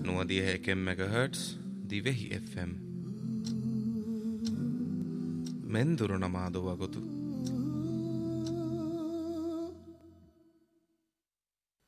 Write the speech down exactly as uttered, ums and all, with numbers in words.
nuodia heken megahertz ದಿವೆಹಿ F M ಮೆಂದುರುಣ ಮಾದುವಗುತು